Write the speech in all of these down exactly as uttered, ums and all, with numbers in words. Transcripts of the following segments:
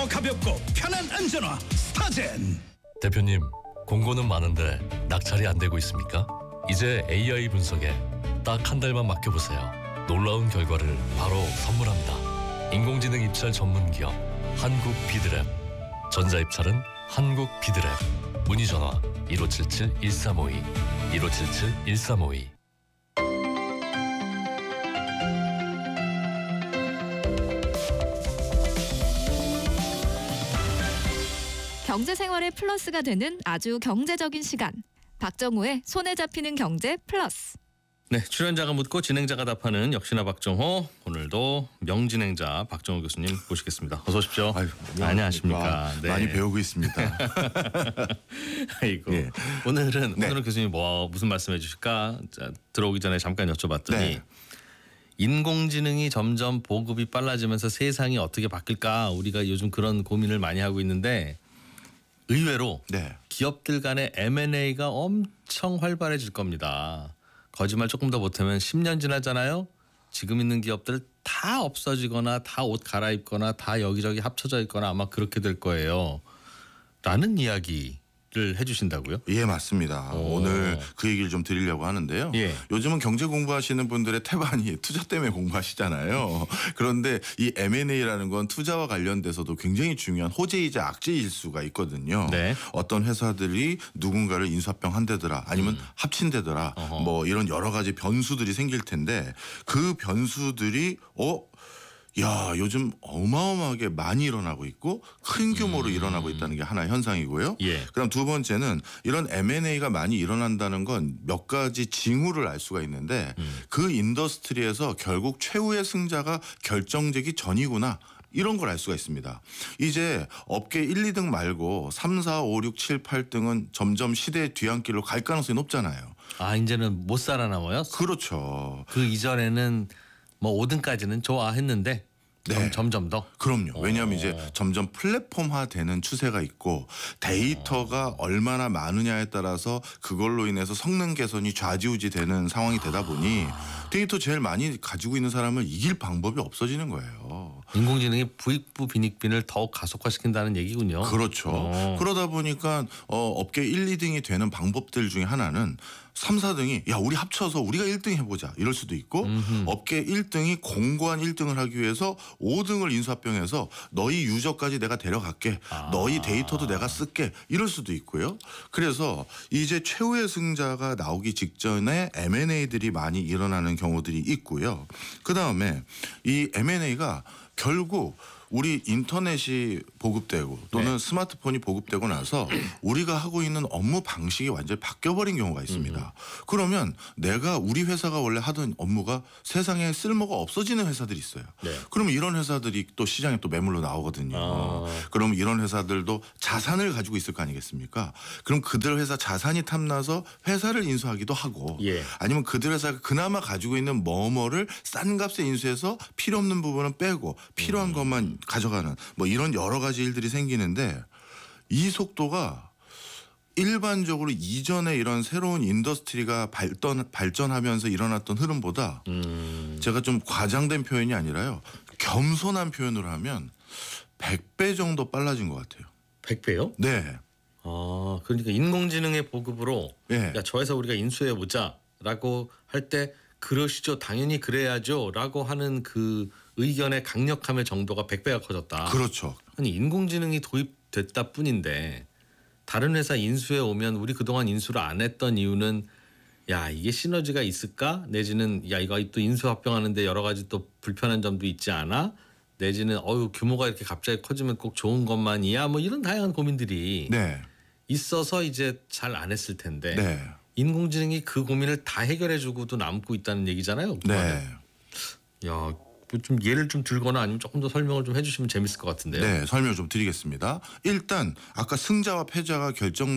더 가볍고 편한 안전화 스타젠. 대표님, 공고는 많은데 낙찰이 안 되고 있습니까? 이제 에이아이 분석에 딱 한 달만 맡겨보세요. 놀라운 결과를 바로 선물합니다. 인공지능 입찰 전문 기업 한국 비드랩. 전자입찰은 한국 비드랩. 문의 전화 일오칠칠 일삼오이 일오칠칠 일삼오이. 경제생활의 플러스가 되는 아주 경제적인 시간. 박정호의 손에 잡히는 경제 플러스. 네, 출연자가 묻고 진행자가 답하는 역시나 박정호. 오늘도 명진행자 박정호 교수님 모시겠습니다. 어서 오십시오. 아유, 안녕하십니까. 네. 많이 배우고 있습니다. 아이고. 예. 오늘은 네. 오늘은 교수님 뭐 무슨 말씀해 주실까? 자, 들어오기 전에 잠깐 여쭤봤더니 네. 인공지능이 점점 보급이 빨라지면서 세상이 어떻게 바뀔까? 우리가 요즘 그런 고민을 많이 하고 있는데 의외로 네. 기업들 간의 엠 앤 에이가 엄청 활발해질 겁니다. 거짓말 조금 더 못하면 십 년 지나잖아요. 지금 있는 기업들 다 없어지거나 다 옷 갈아입거나 다 여기저기 합쳐져 있거나 아마 그렇게 될 거예요. 라는 이야기를 해주신다고요? 예, 맞습니다. 오. 오늘 그 얘기를 좀 드리려고 하는데요. 예. 요즘은 경제 공부하시는 분들의 태반이 투자 때문에 공부하시잖아요. 그런데 이 엠 앤 에이라는 건 투자와 관련돼서도 굉장히 중요한 호재이자 악재일 수가 있거든요. 네. 어떤 회사들이 누군가를 인수합병 한다더라 아니면 음. 합친다더라 어허. 뭐 이런 여러 가지 변수들이 생길 텐데 그 변수들이 어 야, 요즘 어마어마하게 많이 일어나고 있고 큰 규모로 음. 일어나고 있다는 게 하나의 현상이고요. 예. 그다음 두 번째는 이런 엠 앤 에이가 많이 일어난다는 건 몇 가지 징후를 알 수가 있는데 음. 그 인더스트리에서 결국 최후의 승자가 결정되기 전이구나. 이런 걸 알 수가 있습니다. 이제 업계 일, 이 등 말고 삼, 사, 오, 육, 칠, 팔 등은 점점 시대의 뒤안길로 갈 가능성이 높잖아요. 아, 이제는 못 살아남아요? 그렇죠. 그 이전에는 뭐 오 등까지는 좋아했는데 네. 점, 점점 더. 그럼요. 왜냐하면 오. 이제 점점 플랫폼화되는 추세가 있고 데이터가 얼마나 많으냐에 따라서 그걸로 인해서 성능 개선이 좌지우지되는 상황이 되다 보니 데이터 제일 많이 가지고 있는 사람을 이길 방법이 없어지는 거예요. 인공지능이 부익부 빈익빈을 더욱 가속화시킨다는 얘기군요. 그렇죠. 어. 그러다 보니까 어, 업계 일, 이 등이 되는 방법들 중에 하나는 삼, 사 등이 야 우리 합쳐서 우리가 일 등 해보자 이럴 수도 있고 음흠. 업계 일 등이 공고한 일 등을 하기 위해서 오 등을 인수합병해서 너희 유저까지 내가 데려갈게. 아. 너희 데이터도 내가 쓸게. 이럴 수도 있고요. 그래서 이제 최후의 승자가 나오기 직전에 엠 앤 에이들이 많이 일어나는 경우들이 있고요. 그다음에 이 엠 앤 에이가 결국 우리 인터넷이 보급되고 또는 네. 스마트폰이 보급되고 나서 우리가 하고 있는 업무 방식이 완전히 바뀌어버린 경우가 있습니다. 음. 그러면 내가 우리 회사가 원래 하던 업무가 세상에 쓸모가 없어지는 회사들이 있어요. 네. 그러면 이런 회사들이 또 시장에 또 매물로 나오거든요. 아. 그럼 이런 회사들도 자산을 가지고 있을 거 아니겠습니까? 그럼 그들 회사 자산이 탐나서 회사를 인수하기도 하고 예. 아니면 그들 회사가 그나마 가지고 있는 뭐뭐를 싼 값에 인수해서 필요 없는 부분은 빼고 필요한 음. 것만 가져가는 뭐 이런 여러 가지 일들이 생기는데 이 속도가 일반적으로 이전에 이런 새로운 인더스트리가 발전, 발전하면서 일어났던 흐름보다 음. 제가 좀 과장된 표현이 아니라요. 겸손한 표현으로 하면 백 배 정도 빨라진 것 같아요. 백 배요? 네. 아, 그러니까 인공지능의 보급으로 네. 야, 저 회사 우리가 인수해 보자라고 할 때 그러시죠. 당연히 그래야죠라고 하는 그 의견의 강력함의 정도가 백 배가 커졌다. 그렇죠. 아니 인공지능이 도입됐다 뿐인데 다른 회사 인수해 오면 우리 그동안 인수를 안 했던 이유는 야 이게 시너지가 있을까? 내지는 야 이거 또 인수합병하는데 여러 가지 또 불편한 점도 있지 않아? 내지는 어유 규모가 이렇게 갑자기 커지면 꼭 좋은 것만이야? 뭐 이런 다양한 고민들이 네. 있어서 이제 잘 안 했을 텐데 네. 인공지능이 그 고민을 다 해결해주고도 남고 있다는 얘기잖아요. 네. 야, 좀 예를 좀 들거나 아니면 조금 더 설명을 좀 해주시면 재밌을 것 같은데요. 네, 설명 좀 드리겠습니다. 일단 아까 승자와 패자가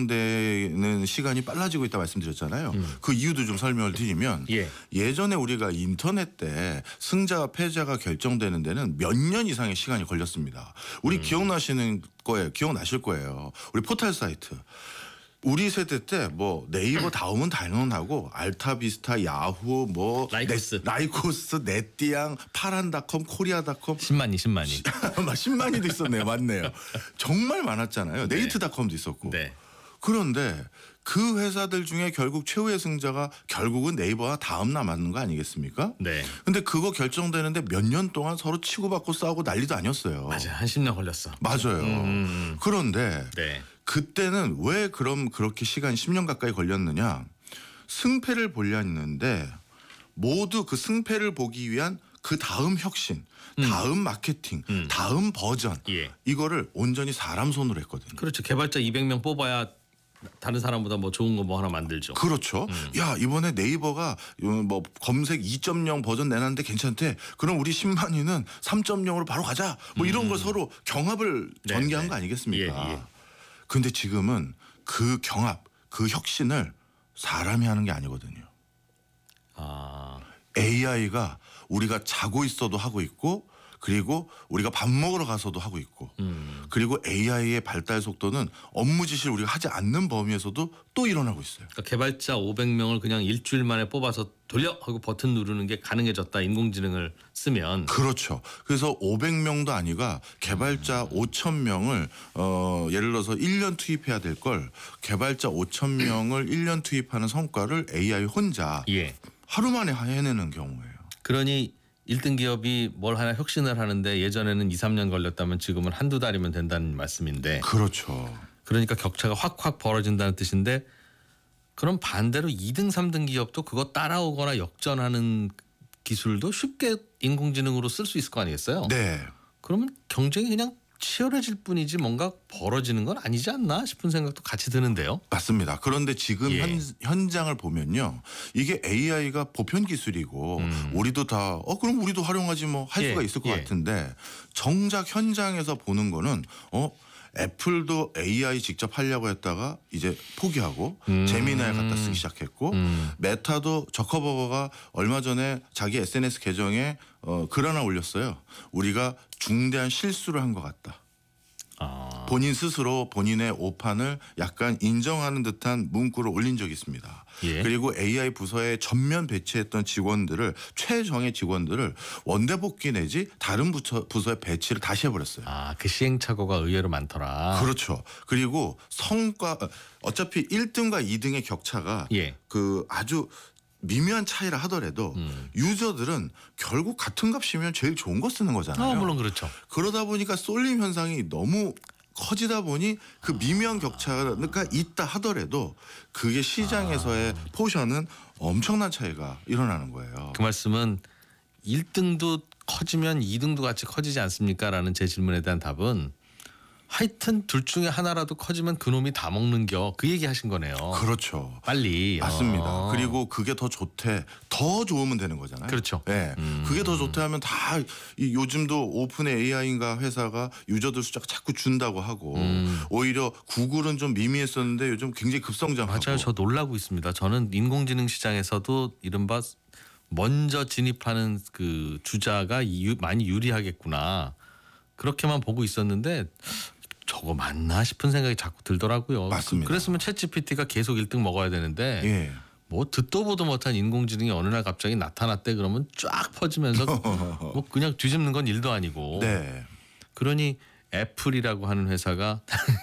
결정되는 시간이 빨라지고 있다 말씀드렸잖아요. 음. 그 이유도 좀 설명을 드리면 예. 예전에 우리가 인터넷 때 승자와 패자가 결정되는 데는 몇 년 이상의 시간이 걸렸습니다. 우리 음. 기억나시는 거예요. 기억나실 거예요. 우리 포털 사이트. 우리 세대 때 뭐 네이버 다음은 당연하고 알타비스타, 야후, 뭐 라이코스. 네, 라이코스, 네띠양, 파란닷컴, 코리아닷컴 십만이 십만이. 막 십만이도 있었네요. 맞네요. 정말 많았잖아요. 네. 네이트닷컴도 있었고. 네. 그런데 그 회사들 중에 결국 최후의 승자가 결국은 네이버와 다음 남았는 거 아니겠습니까? 네. 근데 그거 결정되는데 몇 년 동안 서로 치고받고 싸우고 난리도 아니었어요. 맞아, 한 십 년 걸렸어. 맞아요. 음. 그런데 네. 그때는 왜 그럼 그렇게 시간 십 년 가까이 걸렸느냐? 승패를 보려 했는데 모두 그 승패를 보기 위한 그 다음 혁신, 다음 마케팅, 음. 다음 버전 예. 이거를 온전히 사람 손으로 했거든요. 그렇죠. 개발자 이백 명 뽑아야 다른 사람보다 뭐 좋은 거 뭐 하나 만들죠. 그렇죠. 음. 야 이번에 네이버가 뭐 검색 이 점 영 버전 내놨는데 괜찮대. 그럼 우리 십만이는 삼 점 영으로 바로 가자. 뭐 이런 걸 서로 경합을 네, 전개한 네. 거 아니겠습니까? 예, 예. 근데 지금은 그 경합, 그 혁신을 사람이 하는 게 아니거든요. 아, 에이아이가 우리가 자고 있어도 하고 있고 그리고 우리가 밥 먹으러 가서도 하고 있고 음. 그리고 에이아이의 발달 속도는 업무 지시를 우리가 하지 않는 범위에서도 또 일어나고 있어요. 그러니까 개발자 오백 명을 그냥 일주일 만에 뽑아서 돌려 하고 버튼 누르는 게 가능해졌다. 인공지능을 쓰면. 그렇죠. 그래서 오백 명도 아니가 개발자 음. 오천 명을 어 예를 들어서 일 년 투입해야 될 걸 개발자 오천 명을 일 년 투입하는 성과를 에이아이 혼자 예. 하루 만에 해내는 경우예요. 그러니 일 등 기업이 뭘 하나 혁신을 하는데 예전에는 이, 삼 년 걸렸다면 지금은 한두 달이면 된다는 말씀인데 그렇죠. 그러니까 격차가 확확 벌어진다는 뜻인데 그럼 반대로 이 등, 삼 등 기업도 그거 따라오거나 역전하는 기술도 쉽게 인공지능으로 쓸 수 있을 거 아니겠어요? 네. 그러면 경쟁이 그냥 치열해질 뿐이지 뭔가 벌어지는 건 아니지 않나 싶은 생각도 같이 드는데요. 맞습니다. 그런데 지금 예. 현, 현장을 보면요. 이게 에이아이가 보편 기술이고 음. 우리도 다 어 그럼 우리도 활용하지 뭐 할 예, 수가 있을 것 예. 같은데 정작 현장에서 보는 거는 어 애플도 에이아이 직접 하려고 했다가 이제 포기하고 음. 제미나이 갖다 쓰기 시작했고 음. 메타도 저커버거가 얼마 전에 자기 에스엔에스 계정에 어, 글 하나 올렸어요. 우리가 중대한 실수를 한 것 같다. 아. 본인 스스로 본인의 오판을 약간 인정하는 듯한 문구를 올린 적이 있습니다. 예. 그리고 에이아이 부서에 전면 배치했던 직원들을 최정예 직원들을 원대복귀 내지 다른 부처, 부서에 배치를 다시 해버렸어요. 아, 그 시행착오가 의외로 많더라. 그렇죠. 그리고 성과 어차피 일 등과 이 등의 격차가 예. 그 아주 미묘한 차이라 하더라도 음. 유저들은 결국 같은 값이면 제일 좋은 거 쓰는 거잖아요. 어, 물론 그렇죠. 그러다 보니까 쏠림 현상이 너무 커지다 보니 그 미묘한 격차가 있다 하더라도 그게 시장에서의 아. 포션은 엄청난 차이가 일어나는 거예요. 그 말씀은 일 등도 커지면 이 등도 같이 커지지 않습니까? 라는 제 질문에 대한 답은 하여튼 둘 중에 하나라도 커지면 그놈이 다 먹는겨. 그 얘기 하신 거네요. 그렇죠. 빨리. 맞습니다. 어. 그리고 그게 더 좋대. 더 좋으면 되는 거잖아요. 그렇죠. 네. 음. 그게 더 좋대 하면 다 이 요즘도 오픈 에이아이인가 회사가 유저들 숫자가 자꾸 준다고 하고 음. 오히려 구글은 좀 미미했었는데 요즘 굉장히 급성장하고. 맞아요. 저 놀라고 있습니다. 저는 인공지능 시장에서도 이른바 먼저 진입하는 그 주자가 유, 많이 유리하겠구나. 그렇게만 보고 있었는데 저거 맞나 싶은 생각이 자꾸 들더라고요. 맞습니다. 그랬으면 챗지피티가 계속 일 등 먹어야 되는데 예. 뭐 듣도 보도 못한 인공지능이 어느 날 갑자기 나타났대 그러면 쫙 퍼지면서 뭐 그냥 뒤집는 건 일도 아니고. 네. 그러니 애플이라고 하는 회사가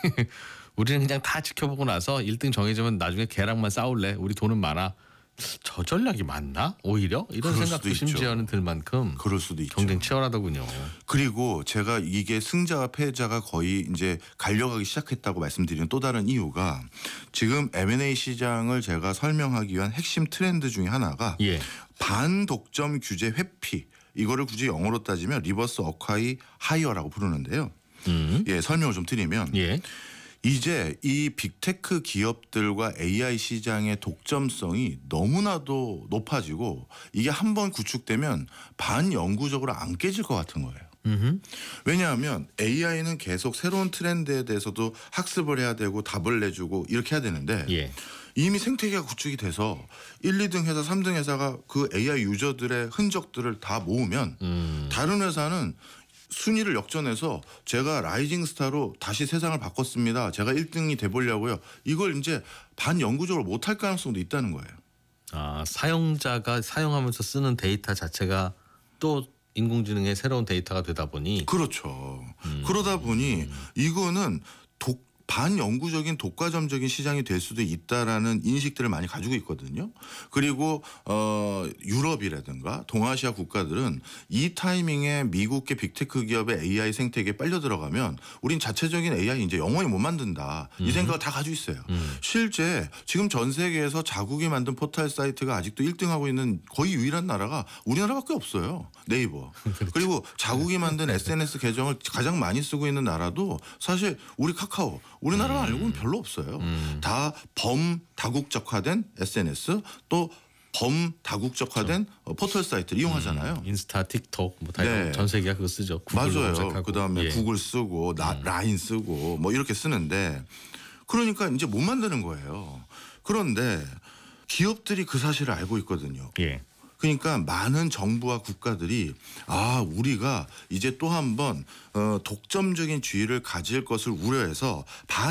우리는 그냥 다 지켜보고 나서 일 등 정해지면 나중에 걔랑만 싸울래. 우리 돈은 많아. 저 전략이 맞나? 오히려 이런 그럴 생각도 수도 있죠. 심지어는 들 만큼 그럴 수도 있죠. 경쟁 치열하더군요. 그리고 제가 이게 승자와 패자가 거의 이제 갈려가기 시작했다고 말씀드리는 또 다른 이유가 지금 엠 앤 에이 시장을 제가 설명하기 위한 핵심 트렌드 중에 하나가 예. 반독점 규제 회피. 이거를 굳이 영어로 따지면 리버스 어콰이 하이어라고 부르는데요. 음. 예, 설명을 좀 드리면 예. 이제 이 빅테크 기업들과 에이아이 시장의 독점성이 너무나도 높아지고 이게 한번 구축되면 반영구적으로 안 깨질 것 같은 거예요. 음흠. 왜냐하면 에이아이는 계속 새로운 트렌드에 대해서도 학습을 해야 되고 답을 내주고 이렇게 해야 되는데 예. 이미 생태계가 구축이 돼서 일, 이 등 회사, 삼 등 회사가 그 에이아이 유저들의 흔적들을 다 모으면 음. 다른 회사는 순위를 역전해서 제가 라이징 스타로 다시 세상을 바꿨습니다. 제가 일 등이 돼보려고요. 이걸 이제 반영구적으로 못할 가능성도 있다는 거예요. 아, 사용자가 사용하면서 쓰는 데이터 자체가 또 인공지능의 새로운 데이터가 되다 보니 그렇죠. 음. 그러다 보니 이거는 독 반영구적인 독과점적인 시장이 될 수도 있다라는 인식들을 많이 가지고 있거든요. 그리고 어, 유럽이라든가 동아시아 국가들은 이 타이밍에 미국의 빅테크 기업의 에이아이 생태계에 빨려 들어가면 우린 자체적인 에이아이 이제 영원히 못 만든다. 이 생각을 다 가지고 있어요. 음. 실제 지금 전 세계에서 자국이 만든 포털 사이트가 아직도 일 등하고 있는 거의 유일한 나라가 우리나라밖에 없어요. 네이버. 그리고 자국이 만든 에스엔에스 계정을 가장 많이 쓰고 있는 나라도 사실 우리 카카오. 우리나라 음. 알고는 별로 없어요. 음. 다 범다국적화된 에스엔에스 또 범다국적화된 그렇죠. 포털 사이트를 이용하잖아요. 음. 인스타, 틱톡 뭐 다 네. 전 세계가 그거 쓰죠. 맞아요. 그다음에 예. 구글 쓰고 나, 음. 라인 쓰고 뭐 이렇게 쓰는데 그러니까 이제 못 만드는 거예요. 그런데 기업들이 그 사실을 알고 있거든요. 예. 그러니까 많은 정부와 국가들이 아 우리가 이제 또 한 번 어, 독점적인 주의를 가질 것을 우려해서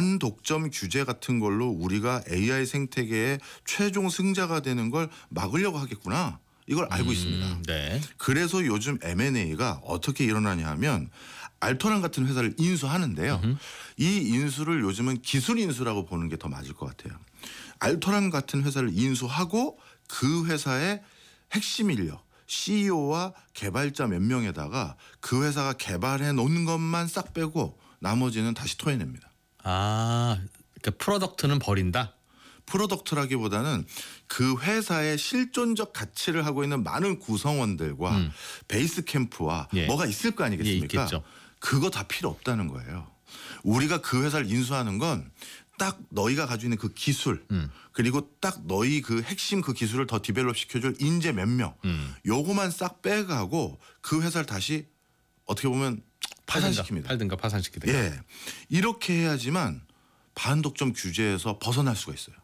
반독점 규제 같은 걸로 우리가 에이아이 생태계의 최종 승자가 되는 걸 막으려고 하겠구나. 이걸 알고 음, 있습니다. 네. 그래서 요즘 엠 앤 에이가 어떻게 일어나냐 하면 알토란 같은 회사를 인수하는데요. 음흠. 이 인수를 요즘은 기술 인수라고 보는 게 더 맞을 것 같아요. 알토란 같은 회사를 인수하고 그 회사의 핵심 인력, 씨이오와 개발자 몇 명에다가 그 회사가 개발해 놓은 것만 싹 빼고 나머지는 다시 토해냅니다. 아, 그러니까 프로덕트는 버린다. 프로덕트라기보다는 그 회사의 실존적 가치를 하고 있는 많은 구성원들과 음. 베이스 캠프와 예. 뭐가 있을 거 아니겠습니까? 예, 있겠죠. 그거 다 필요 없다는 거예요. 우리가 그 회사를 인수하는 건 딱 너희가 가지고 있는 그 기술 음. 그리고 딱 너희 그 핵심 그 기술을 더 디벨롭 시켜줄 인재 몇 명 음. 요거만 싹 빼가고 그 회사를 다시 어떻게 보면 파산시킵니다. 팔든가 파산시키든가. 예, 이렇게 해야지만 반독점 규제에서 벗어날 수가 있어요.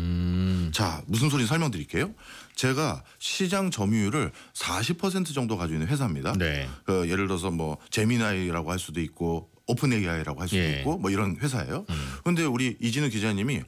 음. 자, 무슨 소리인지 설명드릴게요. 제가 시장 점유율을 사십 퍼센트 정도 가지고 있는 회사입니다. 네. 그 예를 들어서 뭐 제미나이라고 할 수도 있고 오픈 에이아이라고 할 수도 예. 있고 뭐 이런 회사예요. 그런데 음. 우리 이진우 기자님이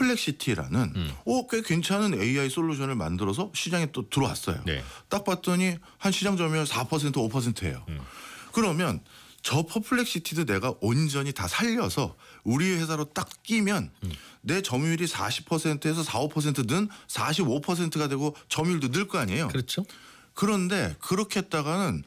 퍼플렉시티라는 음. 어, 꽤 괜찮은 에이아이 솔루션을 만들어서 시장에 또 들어왔어요. 네. 딱 봤더니 한 시장 점유율 사 퍼센트 오 퍼센트예요. 음. 그러면 저 퍼플렉시티도 내가 온전히 다 살려서 우리 회사로 딱 끼면 음. 내 점유율이 사십 퍼센트에서 사, 오 퍼센트는 사십오 퍼센트가 되고 점유율도 늘 거 아니에요. 그렇죠. 그런데 그렇게 했다가는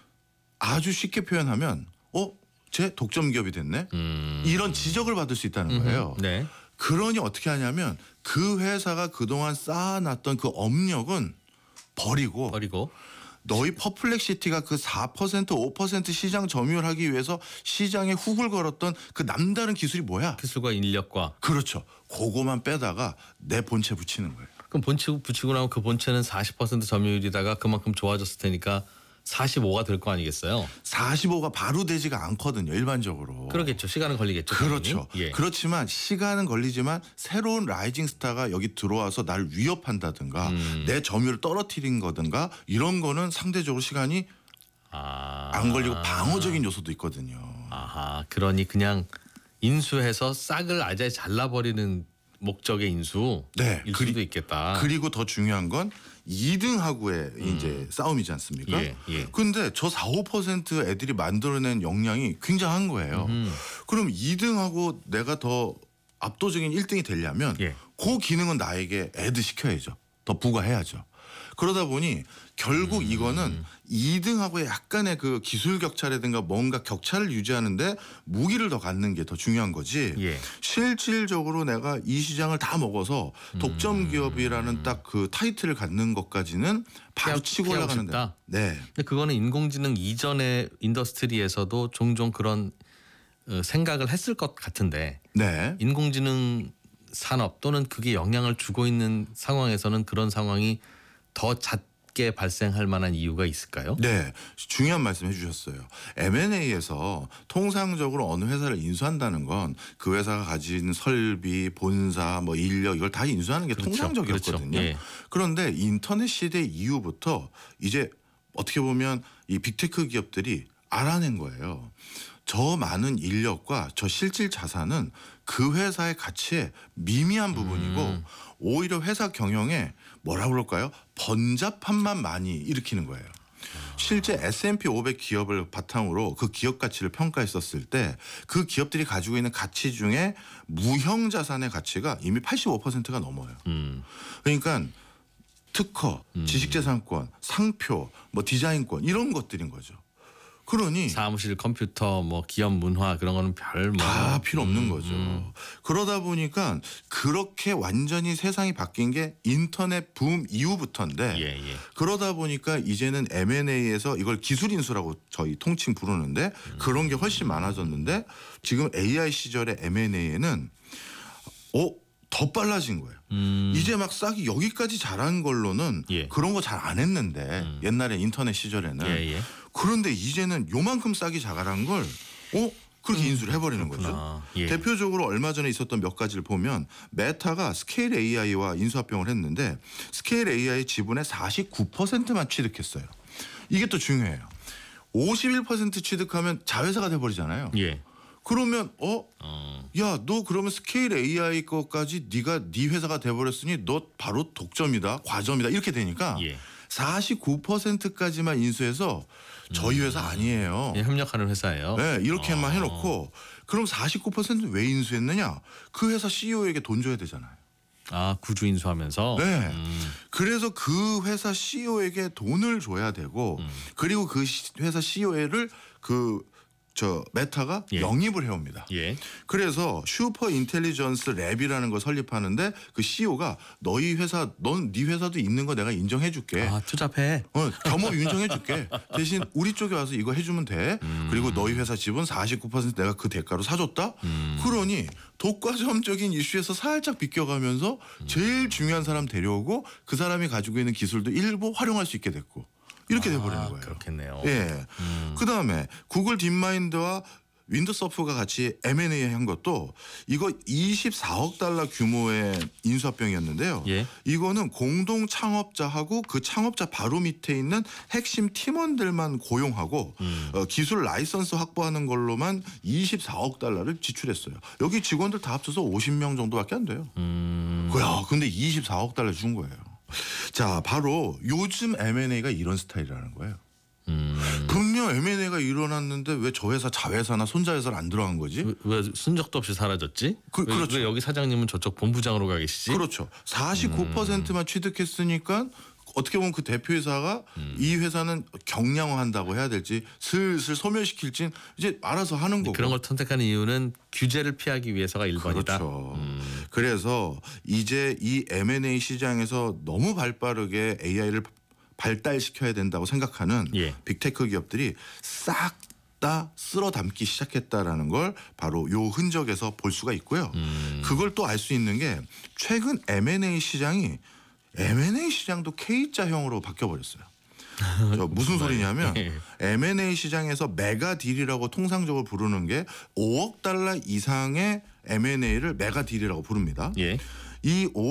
아주 쉽게 표현하면 어? 제 독점 기업이 됐네? 음. 이런 지적을 받을 수 있다는 거예요. 네. 그러니 어떻게 하냐면 그 회사가 그동안 쌓아놨던 그 업력은 버리고 버리고 너희 퍼플렉시티가 그 사 퍼센트 오 퍼센트 시장 점유율 하기 위해서 시장에 훅을 걸었던 그 남다른 기술이 뭐야? 기술과 인력과 그렇죠. 그거만 빼다가 내 본체 붙이는 거예요. 그럼 본체 붙이고 나면 그 본체는 사십 퍼센트 점유율이다가 그만큼 좋아졌을 테니까 사십오가 될 거 아니겠어요? 사십오가 바로 되지가 않거든요. 일반적으로. 그러겠죠. 시간은 걸리겠죠. 그렇죠. 당연히. 예. 그렇지만 시간은 걸리지만 새로운 라이징 스타가 여기 들어와서 날 위협한다든가 음. 내 점유율을 떨어뜨린 거든가 이런 거는 상대적으로 시간이 아. 안 걸리고 방어적인 요소도 있거든요. 아하. 그러니 그냥 인수해서 싹을 아예 잘라버리는 목적의 인수. 네. 일 그리- 수도 있겠다. 그리고 더 중요한 건 이 등하고의 이제 싸움이지 않습니까? 예, 예. 근데 저 사, 오 퍼센트 애들이 만들어낸 역량이 굉장한 거예요. 음. 그럼 이 등하고 내가 더 압도적인 일 등이 되려면 예. 그 기능은 나에게 애드 시켜야죠. 더 부과해야죠. 그러다 보니 결국 음. 이거는 이 등하고의 약간의 그 기술 격차라든가 뭔가 격차를 유지하는데 무기를 더 갖는 게 더 중요한 거지. 예. 실질적으로 내가 이 시장을 다 먹어서 독점 기업이라는 딱 그 타이틀을 갖는 것까지는 바로 피하- 치고 피하고 올라가는데. 싶다? 네. 근데 그거는 인공지능 이전의 인더스트리에서도 종종 그런 어, 생각을 했을 것 같은데 네. 인공지능 산업 또는 그게 영향을 주고 있는 상황에서는 그런 상황이 더 잦게 발생할 만한 이유가 있을까요? 네, 중요한 말씀 해주셨어요. 엠 앤 에이에서 통상적으로 어느 회사를 인수한다는 건 그 회사가 가진 설비, 본사, 뭐 인력 이걸 다 인수하는 게 그렇죠. 통상적이었거든요. 그렇죠. 예. 그런데 인터넷 시대 이후부터 이제 어떻게 보면 이 빅테크 기업들이 알아낸 거예요. 저 많은 인력과 저 실질 자산은 그 회사의 가치의 미미한 부분이고 음. 오히려 회사 경영에 뭐라 그럴까요? 번잡함만 많이 일으키는 거예요. 실제 에스 앤 피 오백 기업을 바탕으로 그 기업 가치를 평가했었을 때 그 기업들이 가지고 있는 가치 중에 무형 자산의 가치가 이미 팔십오 퍼센트가 넘어요. 음. 그러니까 특허, 지식재산권, 상표, 뭐 디자인권 이런 것들인 거죠. 그러니 사무실 컴퓨터 뭐 기업 문화 그런 거는 별 뭐. 다 필요 없는 음, 거죠. 음. 그러다 보니까 그렇게 완전히 세상이 바뀐 게 인터넷 붐 이후부터인데 예, 예. 그러다 보니까 이제는 엠 앤 에이에서 이걸 기술 인수라고 저희 통칭 부르는데 그런 게 훨씬 많아졌는데 지금 에이 아이 시절의 엠 앤 에이에는 어, 더 빨라진 거예요. 음. 이제 막 싹이 여기까지 잘한 걸로는 예. 그런 거 잘 안 했는데 옛날에 인터넷 시절에는 예, 예. 그런데 이제는 요만큼 싹이 자잘한 걸 어? 그렇게 인수를 해버리는 거죠. 그렇구나. 예. 대표적으로 얼마 전에 있었던 몇 가지를 보면 메타가 스케일 에이 아이와 인수합병을 했는데 스케일 에이 아이 지분의 사십구 퍼센트만 취득했어요. 이게 또 중요해요. 오십일 퍼센트 취득하면 자회사가 돼버리잖아요. 예. 그러면 어? 어. 야, 너 그러면 스케일 에이 아이 것까지 네가 네 회사가 돼버렸으니 너 바로 독점이다, 과점이다 이렇게 되니까 예. 사십구 퍼센트까지만 인수해서 저희 회사 아니에요. 예, 협력하는 회사예요. 네, 이렇게만 어. 해놓고 그럼 사십구 퍼센트 왜 인수했느냐? 그 회사 씨이오에게 돈 줘야 되잖아요. 아 구주 인수하면서. 네. 음. 그래서 그 회사 씨이오에게 돈을 줘야 되고 음. 그리고 그 시- 회사 씨이오를 그 저 메타가 예. 영입을 해옵니다. 예. 그래서 슈퍼 인텔리전스 랩이라는 걸 설립하는데 그 씨이오가 너희 회사, 넌 네 회사도 있는 거 내가 인정해줄게. 아 투잡해. 어, 겸업 인정해줄게. 대신 우리 쪽에 와서 이거 해주면 돼. 음. 그리고 너희 회사 지분 사십구 퍼센트 내가 그 대가로 사줬다. 음. 그러니 독과점적인 이슈에서 살짝 비껴가면서 제일 중요한 사람 데려오고 그 사람이 가지고 있는 기술도 일부 활용할 수 있게 됐고 이렇게 돼버리는 아, 거예요. 그렇겠네요. 예. 음. 그 다음에 구글 딥마인드와 윈드서프가 같이 엠 앤 에이 한 것도 이거 이십사억 달러 규모의 인수합병이었는데요. 예. 이거는 공동 창업자하고 그 창업자 바로 밑에 있는 핵심 팀원들만 고용하고 음. 어, 기술 라이선스 확보하는 걸로만 이십사억 달러를 지출했어요. 여기 직원들 다 합쳐서 오십 명 정도밖에 안 돼요. 음. 야, 근데 이십사억 달러 준 거예요. 자, 바로 요즘 엠 앤 에이가 이런 스타일이라는 거예요. 음. 분명 엠 앤 에이가 일어났는데 왜 저 회사 자회사나 손자회사를 안 들어간 거지? 왜, 왜 순적도 없이 사라졌지? 그- 왜, 그렇죠. 왜 여기 사장님은 저쪽 본부장으로 가 계시지? 그렇죠. 사십구 퍼센트만 취득했으니까 어떻게 보면 그 대표이사가 이 회사는 경량화한다고 해야 될지 슬슬 소멸시킬지 이제 알아서 하는 거고. 그런 걸 선택하는 이유는 규제를 피하기 위해서가 일 번이다. 그렇죠. 음. 그래서 이제 이 엠 앤 에이 시장에서 너무 발빠르게 에이 아이를 발달시켜야 된다고 생각하는 예. 빅테크 기업들이 싹 다 쓸어 담기 시작했다라는 걸 바로 요 흔적에서 볼 수가 있고요. 음. 그걸 또 알 수 있는 게 최근 엠 앤 에이 시장이 엠 앤 에이 시장도 K자형으로 바뀌어 버렸어요. 저 무슨 소리냐면 예. 엠 앤 에이 시장에서 메가 딜이라고 통상적으로 부르는 게 오억 달러 이상의 엠 앤 에이를 메가 딜이라고 부릅니다. 예. 이